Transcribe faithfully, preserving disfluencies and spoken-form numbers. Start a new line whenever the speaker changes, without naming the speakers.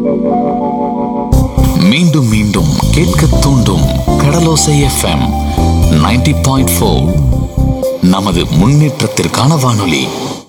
மீண்டும் மீண்டும் கேட்க தூண்டும் கடலோசை எஃப்எம் நைன்டி பாயிண்ட் ஃபோர் நமது முன்னேற்றத்திற்கான வானொலி.